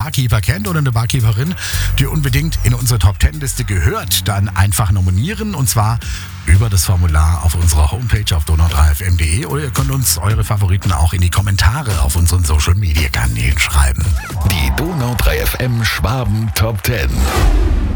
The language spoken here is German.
Barkeeper kennt oder eine Barkeeperin, die unbedingt in unsere Top-10-Liste gehört, dann einfach nominieren und zwar über das Formular auf unserer Homepage auf donau3fm.de oder ihr könnt uns eure Favoriten auch in die Kommentare auf unseren Social-Media-Kanälen schreiben. Die Donau 3 FM Schwaben Top 10.